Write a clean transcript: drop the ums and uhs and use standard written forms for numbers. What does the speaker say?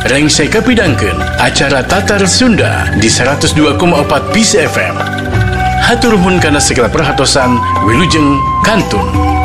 Rengsai kapidangkeun acara Tatar Sunda di 102,4 Peace FM. Hatur nuhun kana segala perhatosan, wilujeng kantun.